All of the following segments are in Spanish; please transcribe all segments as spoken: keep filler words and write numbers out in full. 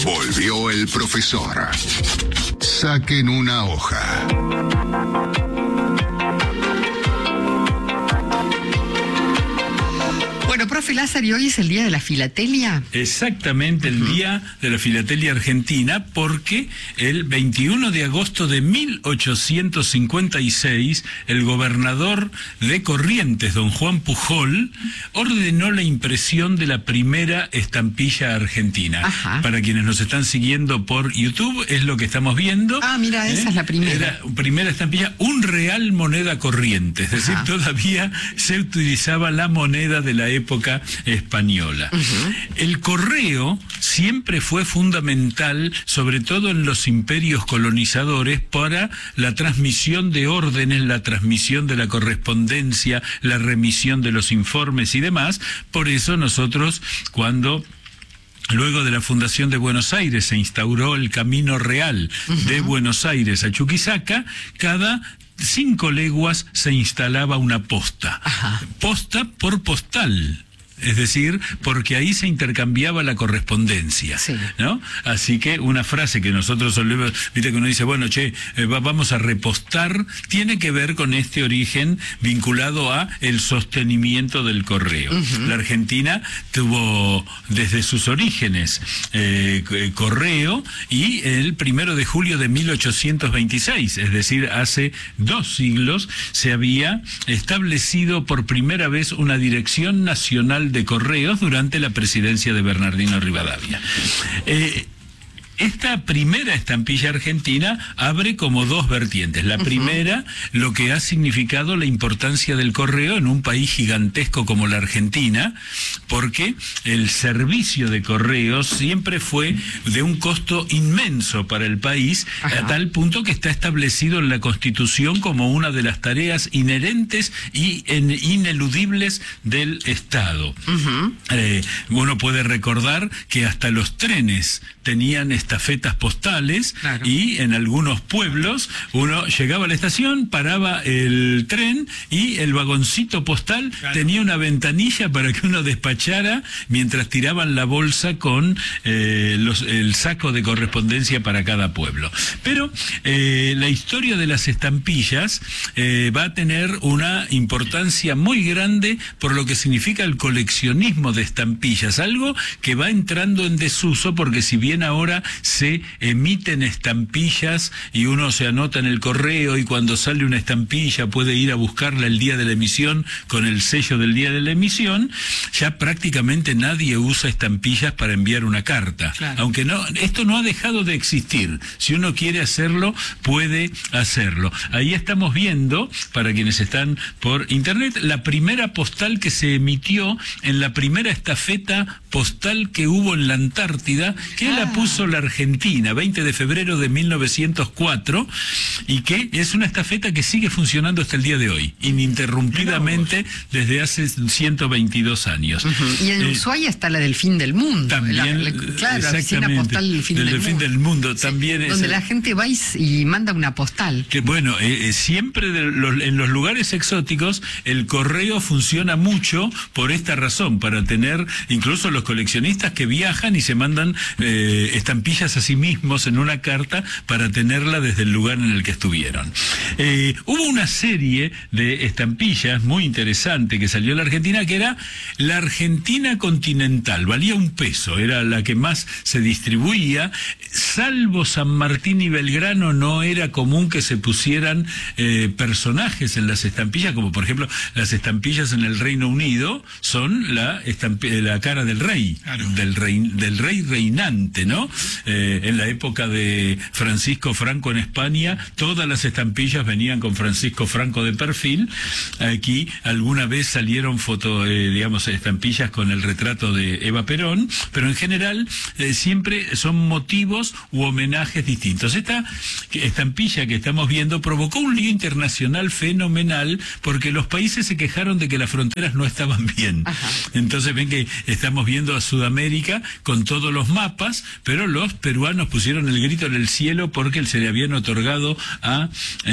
Volvió el profesor. Saquen una hoja. Bueno, profe Lázaro, ¿y hoy es el día de la filatelia? Exactamente, el uh-huh. día de la filatelia argentina, porque el veintiuno de agosto de mil ochocientos cincuenta y seis, el gobernador de Corrientes, don Juan Pujol, ordenó la impresión de la primera estampilla argentina. Ajá. Para quienes nos están siguiendo por YouTube, es lo que estamos viendo. Ah, mira, esa ¿eh? es la primera. Era primera estampilla, un real moneda corriente, es decir, Ajá. todavía se utilizaba la moneda de la época época española. Uh-huh. El correo siempre fue fundamental, sobre todo en los imperios colonizadores, para la transmisión de órdenes, la transmisión de la correspondencia, la remisión de los informes y demás. Por eso nosotros, cuando luego de la fundación de Buenos Aires se instauró el Camino Real uh-huh. de Buenos Aires a Chuquisaca, cada cinco leguas se instalaba una posta. Ajá. Posta por postal. Es decir, porque ahí se intercambiaba la correspondencia, sí. ¿no? Así que una frase que nosotros solemos, viste que uno dice, bueno, che, eh, va, vamos a repostar, tiene que ver con este origen vinculado a el sostenimiento del correo. Uh-huh. La Argentina tuvo desde sus orígenes eh, correo, y el primero de julio de mil ochocientos veintiséis, es decir, hace dos siglos, se había establecido por primera vez una Dirección Nacional de Correos durante la presidencia de Bernardino Rivadavia. Eh, Esta primera estampilla argentina abre como dos vertientes. La primera, uh-huh. lo que ha significado la importancia del correo en un país gigantesco como la Argentina, porque el servicio de correos siempre fue de un costo inmenso para el país, Ajá. a tal punto que está establecido en la Constitución como una de las tareas inherentes y en, ineludibles del Estado. Uh-huh. Eh, uno puede recordar que hasta los trenes tenían estafetas postales, claro. y en algunos pueblos uno llegaba a la estación, paraba el tren y el vagoncito postal claro. tenía una ventanilla para que uno despachara mientras tiraban la bolsa con eh, los, el saco de correspondencia para cada pueblo. Pero eh, la historia de las estampillas eh, va a tener una importancia muy grande por lo que significa el coleccionismo de estampillas, algo que va entrando en desuso, porque si bien ahora se emiten estampillas y uno se anota en el correo, y cuando sale una estampilla puede ir a buscarla el día de la emisión con el sello del día de la emisión, ya prácticamente nadie usa estampillas para enviar una carta. Claro. Aunque no, esto no ha dejado de existir. Si uno quiere hacerlo, puede hacerlo. Ahí estamos viendo, para quienes están por internet, la primera postal que se emitió en la primera estafeta postal que hubo en la Antártida, que ah. la puso la Argentina, veinte de febrero de mil novecientos cuatro, y que es una estafeta que sigue funcionando hasta el día de hoy, ininterrumpidamente desde hace ciento veintidós años. Uh-huh. Y en eh, Ushuaia está la del fin del mundo. También, la, la, claro, la oficina postal del fin del, del, del fin mundo. del mundo. Sí, también es donde el, la gente va y, y manda una postal. Que bueno, eh, siempre de los, en los lugares exóticos el correo funciona mucho por esta razón, para tener incluso los coleccionistas que viajan y se mandan eh, estampillas a sí mismos en una carta para tenerla desde el lugar en el que estuvieron. Eh, hubo una serie de estampillas muy interesante que salió en la Argentina, que era la Argentina continental, valía un peso, era la que más se distribuía. Salvo San Martín y Belgrano, no era común que se pusieran eh, personajes en las estampillas, como por ejemplo las estampillas en el Reino Unido son la, la cara del rey, claro. del rey, del rey reinante, ¿no? Eh, en la época de Francisco Franco en España, todas las estampillas venían con Francisco Franco de perfil. Aquí alguna vez salieron foto, eh, digamos, estampillas con el retrato de Eva Perón, pero en general eh, siempre son motivos u homenajes distintos. Esta estampilla que estamos viendo provocó un lío internacional fenomenal porque los países se quejaron de que las fronteras no estaban bien. Ajá. Entonces ven que estamos viendo a Sudamérica con todos los mapas, pero los peruanos pusieron el grito en el cielo porque se le habían otorgado a,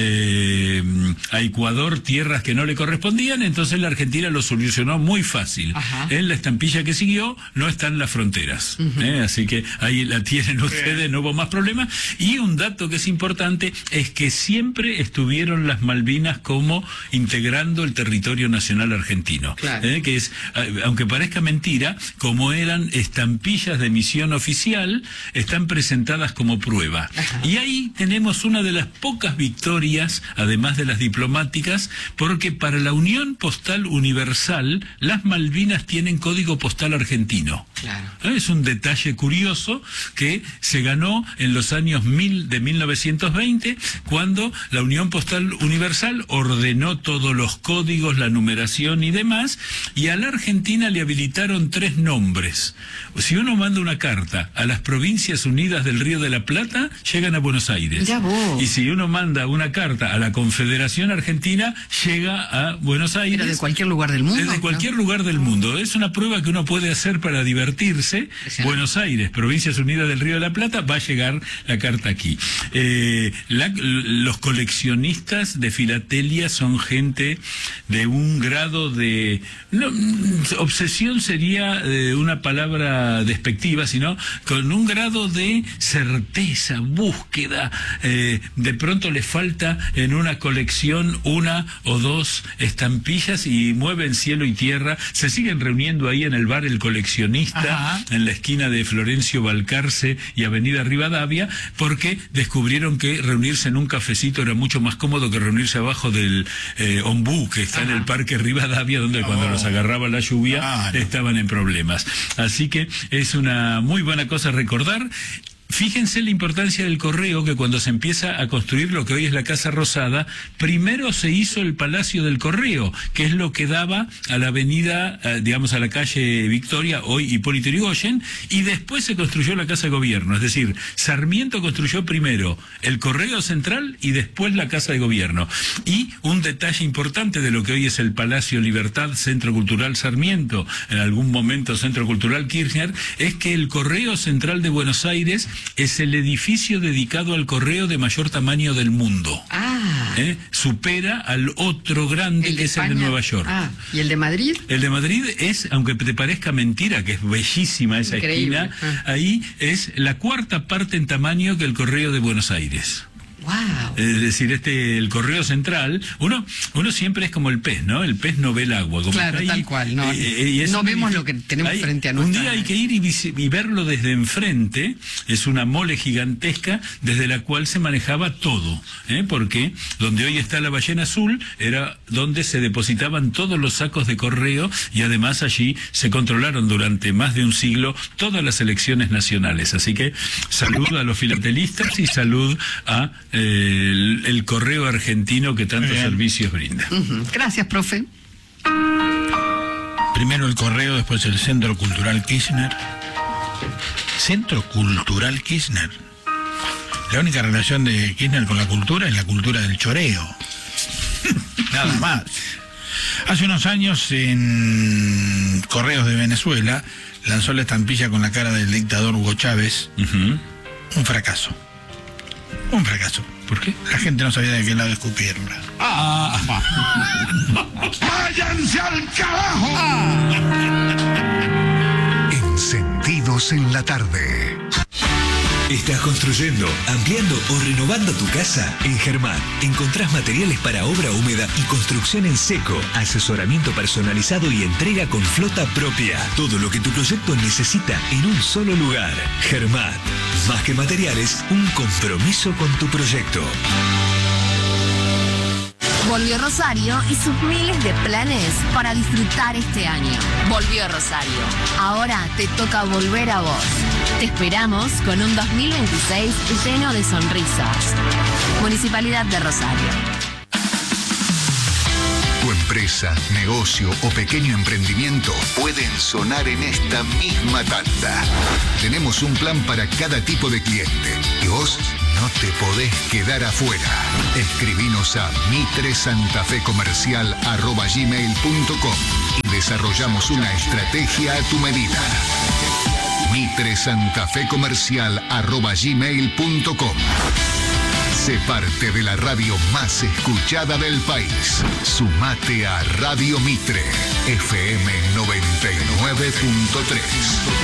eh, a Ecuador tierras que no le correspondían, entonces la Argentina lo solucionó muy fácil. Ajá. En la estampilla que siguió no están las fronteras, uh-huh. ¿eh? Así que ahí la tienen ustedes, no hubo más problemas. Y un dato que es importante es que siempre estuvieron las Malvinas como integrando el territorio nacional argentino, claro. ¿eh? Que es, aunque parezca mentira, como eran estampillas de misión oficial, están presentadas como prueba. Ajá. Y ahí tenemos una de las pocas victorias, además de las diplomáticas, porque para la Unión Postal Universal, las Malvinas tienen código postal argentino. Claro. Es un detalle curioso que se ganó en los años mil de mil novecientos veinte, cuando la Unión Postal Universal ordenó todos los códigos, la numeración y demás, y a la Argentina le habilitaron tres nombres. Si uno manda una carta a las Provincias Unidas del Río de la Plata, llegan a Buenos Aires. Ya vos. Y si uno manda una carta a la Confederación Argentina, llega a Buenos Aires. Pero de cualquier lugar del mundo. Desde cualquier ¿no? lugar del mundo. Es una prueba que uno puede hacer para divertirse. Sí. Buenos Aires, Provincias Unidas del Río de la Plata, va a llegar la carta aquí. Eh, la, los coleccionistas de filatelia son gente de un grado de... No, obsesión sería eh, una palabra despectiva, sino con un grado de certeza, búsqueda. Eh, de pronto le falta en una colección una o dos estampillas y mueven cielo y tierra. Se siguen reuniendo ahí en el bar El Coleccionista, ajá, en la esquina de Florencio Balcarce y Avenida Rivadavia, porque descubrieron que reunirse en un cafecito era mucho más cómodo que reunirse abajo del eh, ombú que está, ajá, en el Parque Rivadavia, donde oh. cuando los agarraba la lluvia ah, no. estaban en problemas. Así que es una muy buena cosa recordar. Fíjense la importancia del correo, que cuando se empieza a construir lo que hoy es la Casa Rosada, primero se hizo el Palacio del Correo, que es lo que daba a la avenida, digamos a la calle Victoria, hoy Hipólito Yrigoyen, y después se construyó la Casa de Gobierno. Es decir, Sarmiento construyó primero el Correo Central y después la Casa de Gobierno. Y un detalle importante de lo que hoy es el Palacio Libertad, Centro Cultural Sarmiento, en algún momento Centro Cultural Kirchner, es que el Correo Central de Buenos Aires es el edificio dedicado al correo de mayor tamaño del mundo. Ah. ¿Eh? Supera al otro grande, que es el de Nueva York. Ah. ¿Y el de Madrid? El de Madrid es, aunque te parezca mentira, que es bellísima esa increíble esquina, ah. ahí es la cuarta parte en tamaño que el correo de Buenos Aires. Wow. Es decir, este el correo central, uno uno siempre es como el pez, ¿no? El pez no ve el agua. Como claro, ahí, tal cual. No, eh, no vemos lo que tenemos hay, frente a nosotros. Un día hay que ir y, y verlo desde enfrente. Es una mole gigantesca desde la cual se manejaba todo, ¿eh? Porque donde hoy está la ballena azul era donde se depositaban todos los sacos de correo, y además allí se controlaron durante más de un siglo todas las elecciones nacionales. Así que salud a los filatelistas y salud a El, el correo argentino que tantos Bien. servicios brinda. Uh-huh. Gracias, profe. Primero el correo, después el Centro Cultural Kirchner. Centro Cultural Kirchner. La única relación de Kirchner con la cultura es la cultura del choreo. Nada más. Hace unos años en Correos de Venezuela lanzó la estampilla con la cara del dictador Hugo Chávez. Uh-huh. Un fracaso. Un fracaso. ¿Por qué? La gente no sabía de qué lado escupirla. ¡Ah! ¡Váyanse al carajo! Ah. Encendidos en la tarde. ¿Estás construyendo, ampliando o renovando tu casa? En Germán encontrás materiales para obra húmeda y construcción en seco, asesoramiento personalizado y entrega con flota propia. Todo lo que tu proyecto necesita en un solo lugar. Germán, más que materiales, un compromiso con tu proyecto. Volvió Rosario y sus miles de planes para disfrutar este año. Volvió Rosario. Ahora te toca volver a vos. Te esperamos con un dos mil veintiséis lleno de sonrisas. Municipalidad de Rosario. Tu empresa, negocio o pequeño emprendimiento pueden sonar en esta misma tanda. Tenemos un plan para cada tipo de cliente y vos no te podés quedar afuera. Escribinos a mitresantafecomercial arroba gmail punto com y desarrollamos una estrategia a tu medida. mitresantafecomercial arroba gmail punto com. Sé parte de la radio más escuchada del país. Sumate a Radio Mitre, F M noventa y nueve punto tres.